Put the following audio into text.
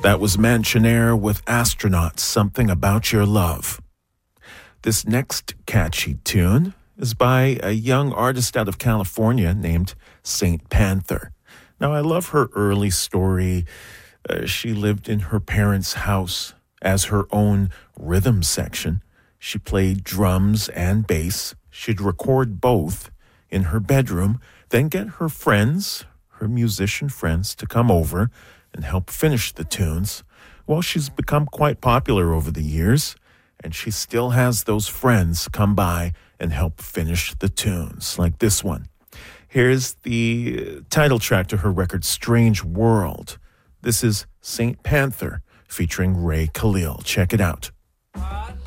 That was Mansionaire with Astronauts, Something About Your Love. This next catchy tune is by a young artist out of California named Saint Panther. Now, I love her early story. She lived in her parents' house as her own rhythm section. She played drums and bass. She'd record both in her bedroom, then get her friends, her musician friends, to come over and help finish the tunes. Well, she's become quite popular over the years, and she still has those friends come by and help finish the tunes, like this one. Here's the title track to her record, Strange World. This is Saint Panther featuring Ray Khalil. Check it out.